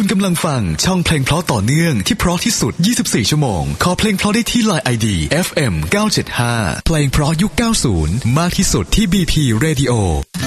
กำลังฟังช่องเพลงเพราะต่อเนื่องที่เพราะที่สุด24ชั่วโมงขอเพลงเพราะได้ที่ LINE ID FM 975เพลงเพราะยุค90มากที่สุดที่ BP Radio